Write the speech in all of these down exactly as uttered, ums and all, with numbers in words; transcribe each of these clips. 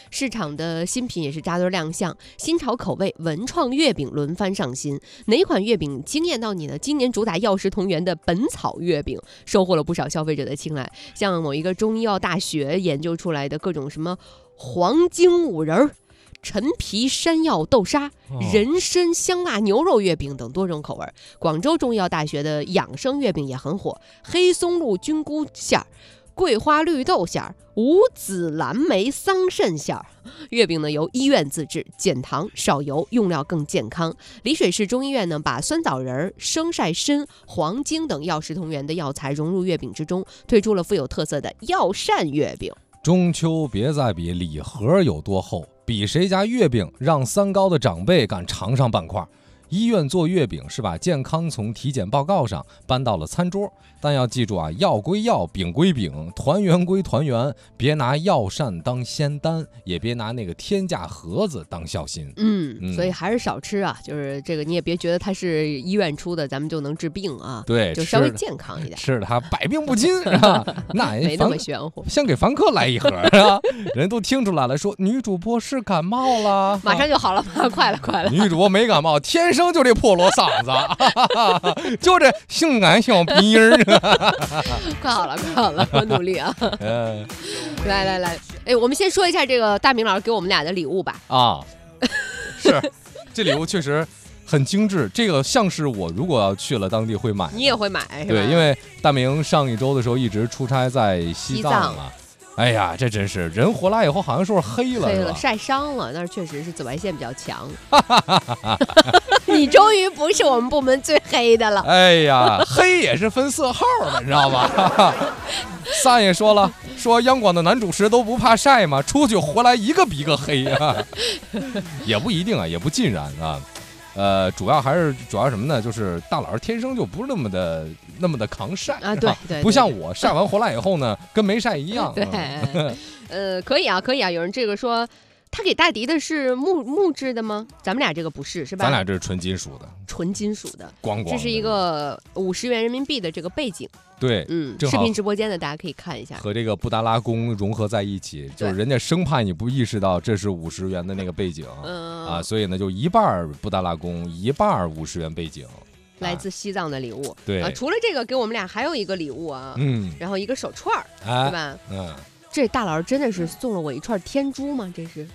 市场的新品也是扎堆亮相，新潮口味文创月饼轮番上新。哪款月饼惊艳到你呢？今年主打药食同源的本草月饼收获了不少消费者的青睐。像某一个中医药大学研究出来的各种什么黄精五仁、陈皮山药豆沙、人参香辣牛肉月饼等多种口味。广州中医药大学的养生月饼也很火，黑松露菌菇馅儿、桂花绿豆馅儿、五子蓝莓桑葚馅儿。月饼呢由医院自制，减糖少油，用料更健康。丽水市中医院呢把酸枣仁、生晒参、黄精等药食同源的药材融入月饼之中，推出了富有特色的药膳月饼。 中秋别再比礼盒有多厚，比谁家月饼让三高的长辈敢尝上半块。医院做月饼是把健康从体检报告上搬到了餐桌，但要记住啊，药归药，饼归饼，团圆归团圆，别拿药膳当仙丹，也别拿那个天价盒子当孝心。 嗯, 嗯所以还是少吃啊，就是这个你也别觉得它是医院出的，咱们就能治病啊。 对， 就稍微健康一点， 吃的它百病不侵是吧？那没那么玄乎， 先给凡客来一盒啊，人都听出来了，说女主播是感冒了， 马上就好了吗？快了快了， 女主播没感冒，天生就这破锣嗓子，就这性感小鼻音儿。 快好了，快好了，我努力啊！来来来，哎，我们先说一下这个大明老师给我们俩的礼物吧。 啊，是，这礼物确实很精致，这个像是我如果要去了当地会买， 你也会买， 对，因为大明上一周的时候一直出差在西藏嘛。哎呀，这真是人回来以后好像说是黑了， 黑了，晒伤了，但是确实是紫外线比较强。你终于不是我们部门最黑的了。 哎呀，黑也是分色号的，你知道吗？三也说了，说央广的男主持都不怕晒吗？出去回来一个比一个黑啊。也不一定啊，也不尽然啊。呃，主要还是主要什么呢？就是大老师天生就不是那么的那么的抗晒啊，对 对, 对， 不像我晒完回来以后呢，跟没晒一样。 对，呃，可以啊，可以啊。有人这个说，他给大迪的是木木质的吗？咱们俩这个不是，是吧？ 咱俩这是纯金属的， 纯金属的， 光光。 这是一个五十元人民币的这个背景。 对， 嗯，视频直播间的大家可以看一下， 和这个布达拉宫融合在一起，就是人家生怕你不意识到这是五十元的那个背景，嗯啊，所以呢就一半布达拉宫，一半五十元背景， 来自西藏的礼物。 对啊，除了这个，给我们俩还有一个礼物啊， 嗯， 然后一个手串， 哎， 对吧？ 嗯， 这大老师真的是送了我一串天珠吗？这是？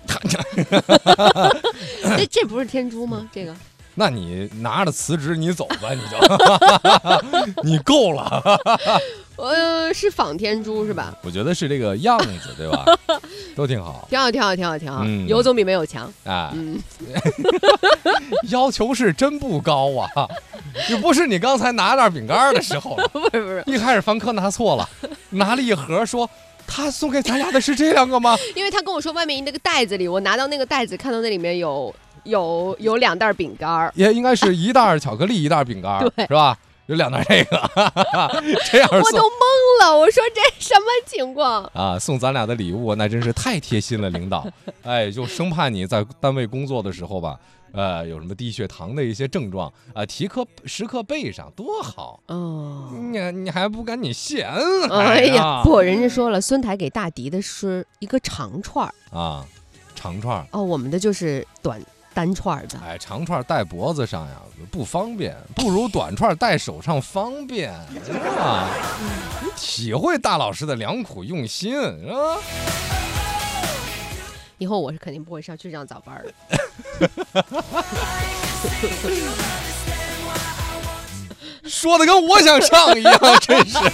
这这不是天珠吗？这个？ 那你拿着辞职你走吧，你就你够了。 呃，是仿天珠是吧？ 我觉得是这个样子，对吧？都挺好， 挺好，挺好，挺好，挺好。 嗯、 有总比没有强啊。 嗯， 要求是真不高啊，又不是你刚才拿那饼干的时候了。 不是不是， 一开始凡客拿错了，拿了一盒说。他送给咱俩的是这两个吗？ 因为他跟我说外面那个袋子里，我拿到那个袋子，看到那里面有有有两袋饼干， 也应该是一袋巧克力，一袋饼干， 对， 是吧？有两袋这个，这样我都懵了，我说这什么情况啊？送咱俩的礼物那真是太贴心了，领导，哎，就生怕你在单位工作的时候吧。呃，有什么低血糖的一些症状啊？提刻时刻备上，多好哦！ 你你还不赶紧谢恩？ 哎呀，不，人家说了，孙台给大迪的是一个长串啊，长串哦，我们的就是短单串的。 哎，长串戴脖子上呀不方便，不如短串戴手上方便啊！你体会大老师的良苦用心啊！ 以后我是肯定不会上去上早班的。 说的跟我想上一样，真是。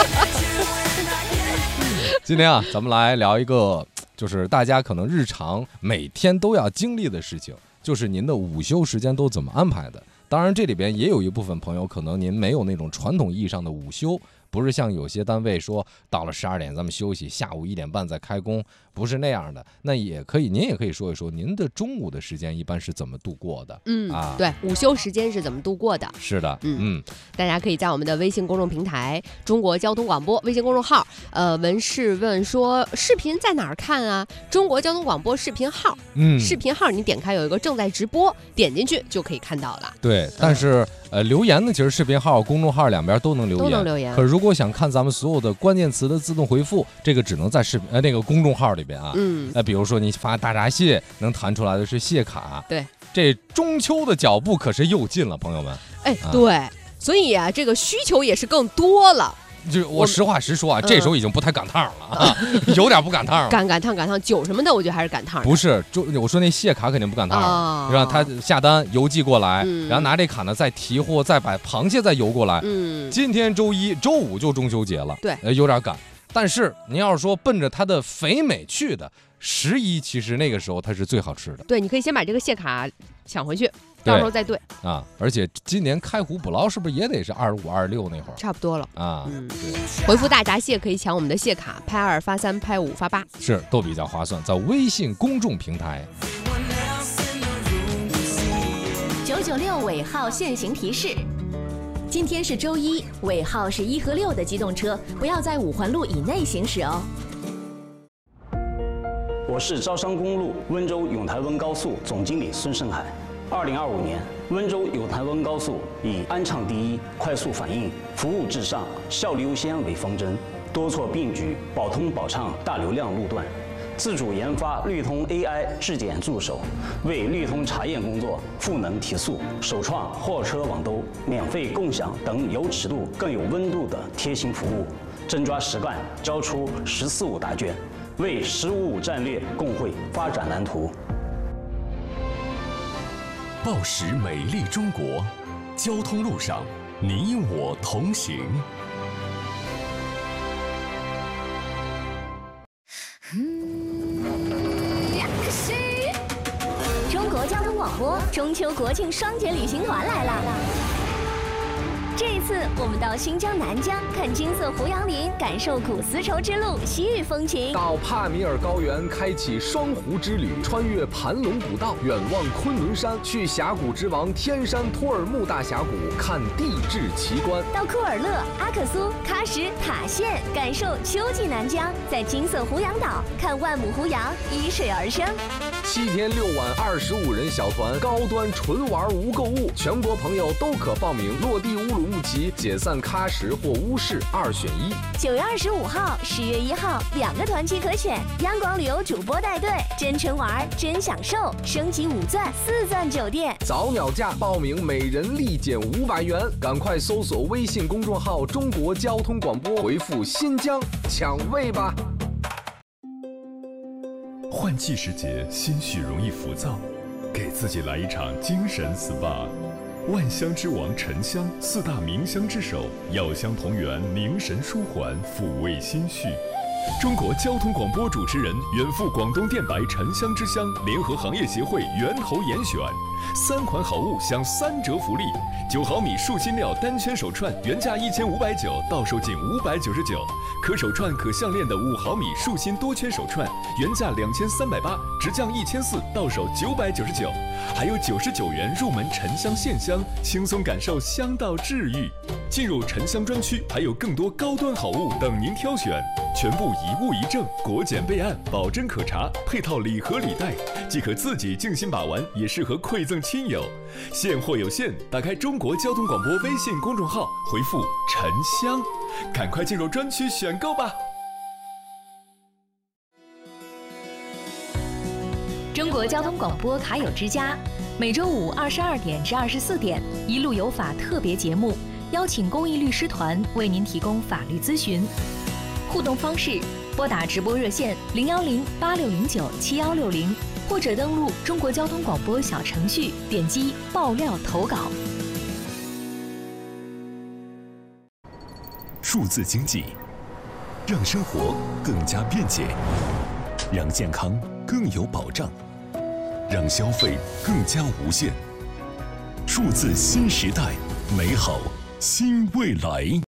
今天啊，咱们来聊一个，就是大家可能日常每天都要经历的事情，就是您的午休时间都怎么安排的。当然，这里边也有一部分朋友，可能您没有那种传统意义上的午休。不是像有些单位说到了十二点咱们休息，下午一点半再开工，不是那样的。那也可以，您也可以说一说您的中午的时间一般是怎么度过的？ 嗯啊， 对，午休时间是怎么度过的？ 是的， 嗯嗯， 大家可以在我们的微信公众平台“中国交通广播”微信公众号，呃，文士问说视频在哪儿看啊？中国交通广播视频号，嗯，视频号你点开有一个正在直播，点进去就可以看到了。 对，但是。 呃，留言呢，其实视频号、公众号两边都能留言， 都能留言。 可是如果想看咱们所有的关键词的自动回复，这个只能在视频呃那个公众号里边啊。 嗯， 呃，比如说你发大闸蟹，能弹出来的是蟹卡。 对， 这中秋的脚步可是又近了，朋友们。 哎，啊、对，所以啊，这个需求也是更多了。 就我实话实说啊，这时候已经不太赶趟了啊，有点不赶趟了。 赶赶趟赶趟酒什么的，我觉得还是赶趟。 不是，就我说那蟹卡肯定不赶趟， 哦、 让他下单邮寄过来， 嗯、 然后拿这卡呢再提货，再把螃蟹再邮过来。 嗯， 今天周一、周五就中秋节了， 对， 呃，有点赶。但是您要是说奔着它的肥美去的，十一其实那个时候它是最好吃的。 对，你可以先把这个蟹卡抢回去。到时候再对啊，而且今年开湖捕捞是不是也得是二五二六那会儿？ 差不多了啊。 嗯，回复大闸蟹可以抢我们的蟹卡，拍二发三，拍五发八， 是都比较划算。在微信公众平台。 九九六尾号限行提示：今天是周一，尾号是一和六的机动车不要在五环路以内行驶哦。 我是招商公路温州永台温高速总经理孙胜海。二零二五年，温州永台温高速以安畅第一、快速反应、服务至上、效率优先为方针，多措并举，保通保畅大流量路段，自主研发绿通 A I 质检助手，为绿通查验工作赋能提速，首创货车网兜、免费共享等有尺度更有温度的贴心服务，真抓实干，交出“十四五”答卷，为“十五五”战略共绘发展蓝图。 报时美丽中国，交通路上你我同行。 中国交通广播中秋国庆双节旅行团来了。这一次，我们到新疆南疆看金色胡杨林，感受古丝绸之路西域风情； 到帕米尔高原开启双湖之旅，穿越盘龙古道，远望昆仑山，去峡谷之王天山托尔木大峡谷看地质奇观； 到库尔勒、阿克苏、喀什、塔县，感受秋季南疆，在金色胡杨岛看万亩胡杨依水而生。 七天六晚，二十五人小团，高端纯玩无购物，全国朋友都可报名。落地乌鲁木齐，解散喀什或乌市，二选一。 九月二十五号、十月一号两个团期可选，央广旅游主播带队，真纯玩真享受，升级五钻、四钻酒店， 早鸟价报名每人立减五百元，赶快搜索微信公众号“中国交通广播”，回复“新疆”抢位吧。 换季时节，心绪容易浮躁，给自己来一场精神 S P A。万香之王沉香，四大名香之首，药香同源，凝神舒缓，抚慰心绪。中国交通广播主持人，远赴广东电白沉香之乡，联合行业协会源头严选，三款好物享三折福利：九毫米树心料单圈手串原价一千五百九，到手仅五百九十九；可手串可项链的五毫米树心多圈手串原价两千三百八，直降一千四，到手九百九十九。还有九十九元入门沉香线香，轻松感受香道治愈。进入沉香专区，还有更多高端好物等您挑选，全部一物一证，国检备案，保真可查，配套礼盒礼袋，既可自己静心把玩，也适合馈赠亲友。现货有限，打开中国交通广播微信公众号，回复沉香，赶快进入专区选购吧。 中国交通广播卡友之家，每周五二十二点至二十四点，一路有法特别节目，邀请公益律师团为您提供法律咨询。互动方式：拨打直播热线零幺零八六零九七幺六零，或者登录中国交通广播小程序，点击爆料投稿。 数字经济，让生活更加便捷，让健康更有保障，让消费更加无限。数字新时代，美好新未来。